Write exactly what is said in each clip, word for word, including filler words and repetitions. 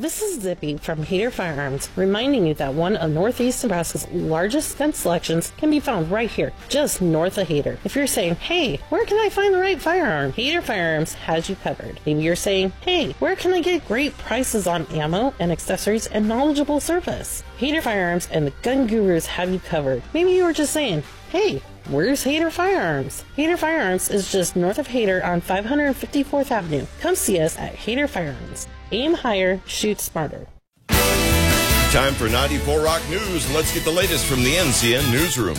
This is Zippy from Hader Firearms, reminding you that one of Northeast Nebraska's largest gun selections can be found right here, just north of Hader. If you're saying, hey, where can I find the right firearm? Hader Firearms has you covered. Maybe you're saying, hey, where can I get great prices on ammo and accessories and knowledgeable service? Hader Firearms and the Gun Gurus have you covered. Maybe you were just saying, hey, where's Hader Firearms? Hader Firearms is just north of Hader on five hundred fifty-fourth Avenue. Come see us at Hader Firearms. Aim higher, shoot smarter. Time for ninety-four Rock News. Let's get the latest from the N C N Newsroom.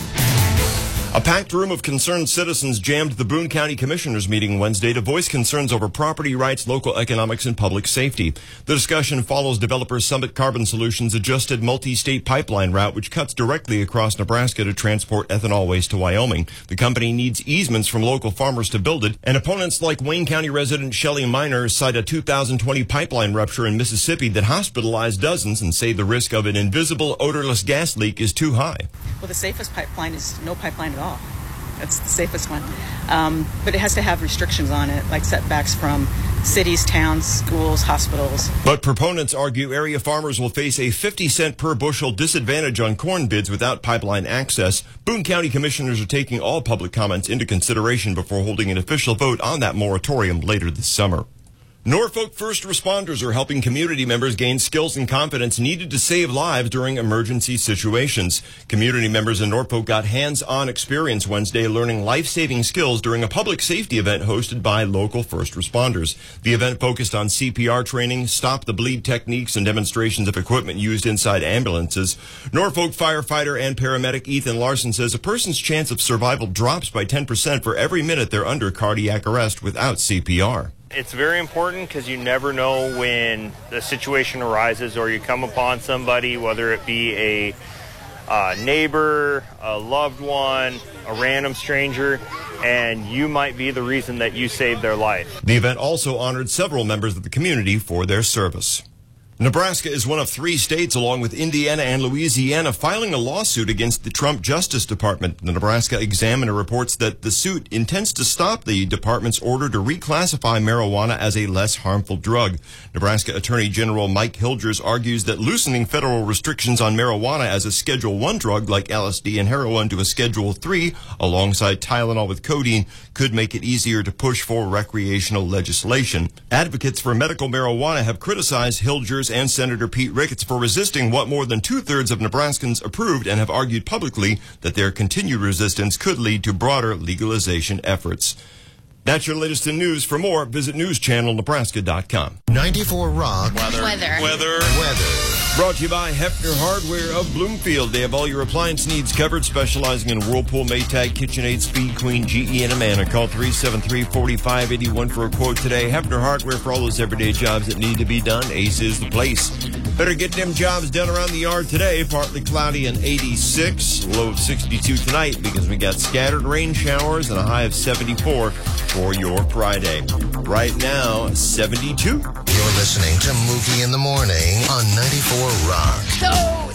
A packed room of concerned citizens jammed the Boone County Commissioners meeting Wednesday to voice concerns over property rights, local economics, and public safety. The discussion follows developer Summit Carbon Solutions' adjusted multi-state pipeline route, which cuts directly across Nebraska to transport ethanol waste to Wyoming. The company needs easements from local farmers to build it, and opponents like Wayne County resident Shelley Miner cite a two thousand twenty pipeline rupture in Mississippi that hospitalized dozens and say the risk of an invisible, odorless gas leak is too high. Well, the safest pipeline is no pipeline at all. That's the safest one. Um, but it has to have restrictions on it, like setbacks from cities, towns, schools, hospitals. But proponents argue area farmers will face a fifty cent per bushel disadvantage on corn bids without pipeline access. Boone County commissioners are taking all public comments into consideration before holding an official vote on that moratorium later this summer. Norfolk first responders are helping community members gain skills and confidence needed to save lives during emergency situations. Community members in Norfolk got hands-on experience Wednesday learning life-saving skills during a public safety event hosted by local first responders. The event focused on C P R training, stop-the-bleed techniques, and demonstrations of equipment used inside ambulances. Norfolk firefighter and paramedic Ethan Larson says a person's chance of survival drops by ten percent for every minute they're under cardiac arrest without C P R. It's very important because you never know when the situation arises or you come upon somebody, whether it be a uh, neighbor, a loved one, a random stranger, and you might be the reason that you saved their life. The event also honored several members of the community for their service. Nebraska is one of three states, along with Indiana and Louisiana, filing a lawsuit against the Trump Justice Department. The Nebraska Examiner reports that the suit intends to stop the department's order to reclassify marijuana as a less harmful drug. Nebraska Attorney General Mike Hilgers argues that loosening federal restrictions on marijuana as a Schedule one drug like L S D and heroin to a Schedule three, alongside Tylenol with codeine, could make it easier to push for recreational legislation. Advocates for medical marijuana have criticized Hilgers and Senator Pete Ricketts for resisting what more than two-thirds of Nebraskans approved and have argued publicly that their continued resistance could lead to broader legalization efforts. That's your latest in news. For more, visit news channel nebraska dot com. ninety-four Rock. Weather. Weather. Weather. Weather. Brought to you by Hefner Hardware of Bloomfield. They have all your appliance needs covered, specializing in Whirlpool, Maytag, KitchenAid, Speed Queen, G E, and Amana. Call three seven three, four five eight one for a quote today. Hefner Hardware for all those everyday jobs that need to be done. Ace is the place. Better get them jobs done around the yard today. Partly cloudy and eighty-six. Low of sixty-two tonight because we got scattered rain showers and a high of seventy-four for your Friday. Right now, seventy-two. You're listening to Mookie in the Morning on ninety-four Rock. Go!